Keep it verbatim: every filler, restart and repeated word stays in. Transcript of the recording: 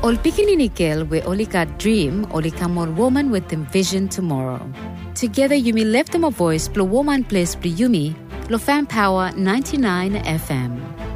Ol pikilinikel we only got dream, only come on woman with them vision tomorrow. Together you may lift them a voice, blow woman place, blow yumi, blow fan power ninety-nine F M.